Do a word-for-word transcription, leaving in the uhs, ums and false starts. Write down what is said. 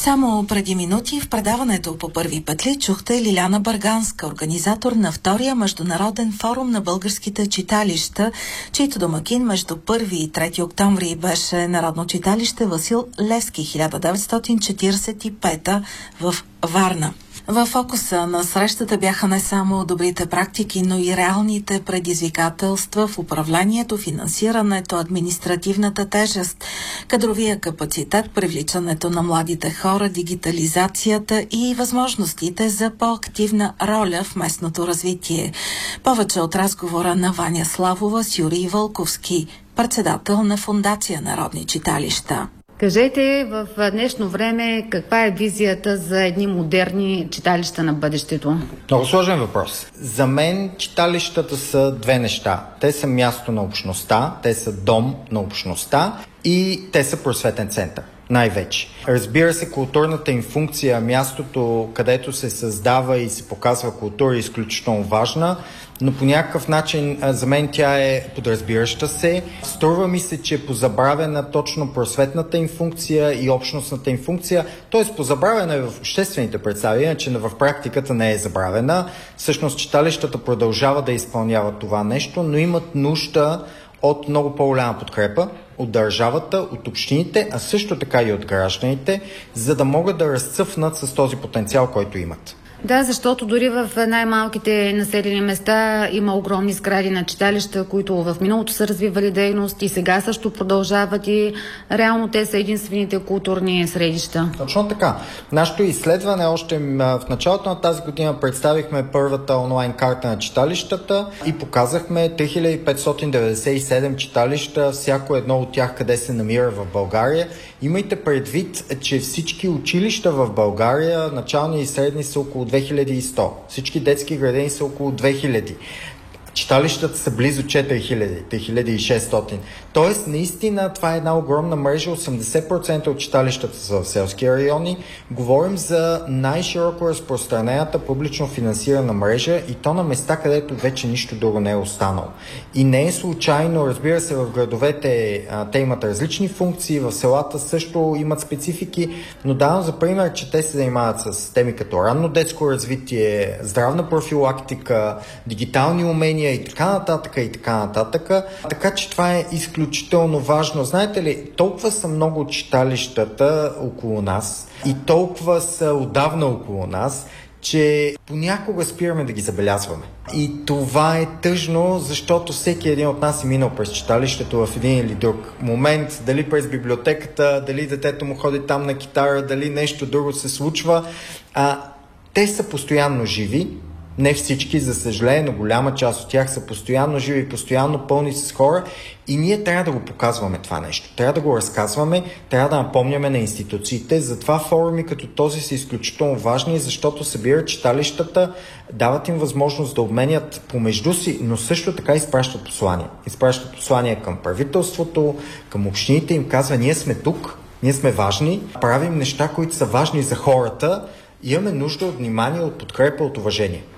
Само преди минути в предаването по първи петли чухте Лиляна Бърганска, организатор на втория международен форум на българските читалища, чийто домакин между първи и трети октомври беше Народно читалище Васил Левски хиляда деветстотин четиридесет и пета в Варна. В фокуса на срещата бяха не само добрите практики, но и реалните предизвикателства в управлението, финансирането, административната тежест, кадровия капацитет, привличането на младите хора, дигитализацията и възможностите за по-активна роля в местното развитие. Повече от разговора на Ваня Славова с Юрий Вълковски, председател на Фондация Народни читалища. Кажете в днешно време каква е визията за едни модерни читалища на бъдещето? Много сложен въпрос. За мен читалищата са две неща. Те са място на общността, те са дом на общността и те са просветен център. Най-вече. Разбира се, културната им функция, мястото, където се създава и се показва култура е изключително важна, но по някакъв начин за мен тя е подразбираща се. Струва ми се, че е позабравена точно просветната им функция и общностната им функция, т.е. позабравена е в обществените представи, иначе в практиката не е забравена. Всъщност читалищата продължават да изпълняват това нещо, но имат нужда от много по-голяма подкрепа от държавата, от общините, а също така и от гражданите, за да могат да разцъфнат с този потенциал, който имат. Да, защото дори в най-малките населени места има огромни сгради на читалища, които в миналото са развивали дейност и сега също продължават и реално те са единствените културни средища. Точно така. Нашето изследване още в началото на тази година представихме първата онлайн карта на читалищата и показахме три хиляди петстотин деветдесет и седем читалища, всяко едно от тях къде се намира в България. Имайте предвид, че всички училища в България, начални и средни, са около две хиляди и сто. Всички детски градини са около две хиляди. Читалищата са близо четири хиляди, три хиляди и шестстотин. Тоест, наистина, това е една огромна мрежа. осемдесет процента от читалищата са в селски райони. Говорим за най-широко разпространената публично финансирана мрежа и то на места, където вече нищо друго не е останало. И не е случайно, разбира се, в градовете а, те имат различни функции, в селата също имат специфики, но давам за пример, че те се занимават с теми като ранно детско развитие, здравна профилактика, дигитални умения и така нататък и така нататък. Така че това е изключително важно. Знаете ли, толкова са много читалищата около нас и толкова са отдавна около нас, че понякога спираме да ги забелязваме. И това е тъжно, защото всеки един от нас е минал през читалището в един или друг момент, дали през библиотеката, дали детето му ходи там на китара, дали нещо друго се случва. А, те са постоянно живи. Не всички, за съжаление, но голяма част от тях са постоянно живи, постоянно пълни с хора и ние трябва да го показваме това нещо. Трябва да го разказваме, трябва да напомняме на институциите. Затова форуми като този са изключително важни, защото събират читалищата, дават им възможност да обменят помежду си, но също така изпращат послания. Изпращат послания към правителството, към общините, им казва: ние сме тук, ние сме важни, правим неща, които са важни за хората. Имаме нужда от внимание, от подкрепа, от уважение.